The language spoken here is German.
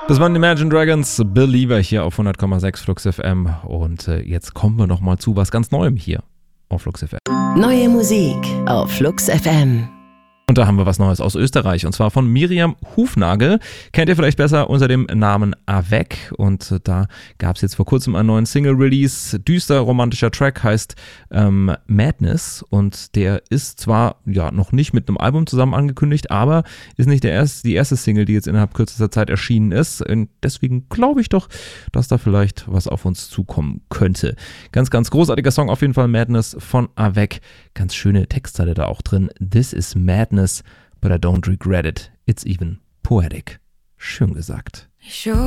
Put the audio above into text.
Das waren Imagine Dragons, Believer hier auf 100,6 Flux FM. Und jetzt kommen wir nochmal zu was ganz Neuem hier auf Flux FM. Neue Musik auf Flux FM. Und da haben wir was Neues aus Österreich, und zwar von Miriam Hufnagel. Kennt ihr vielleicht besser unter dem Namen Avec. Und da gab es jetzt vor kurzem einen neuen Single-Release. Düster romantischer Track, heißt Madness. Und der ist zwar noch nicht mit einem Album zusammen angekündigt, aber ist nicht die erste Single, die jetzt innerhalb kürzester Zeit erschienen ist. Und deswegen glaube ich doch, dass da vielleicht was auf uns zukommen könnte. Ganz, ganz großartiger Song auf jeden Fall, Madness von Avec. Ganz schöne Textzeile da auch drin. This is madness, but I don't regret it. It's even poetic. Schön gesagt. Sure.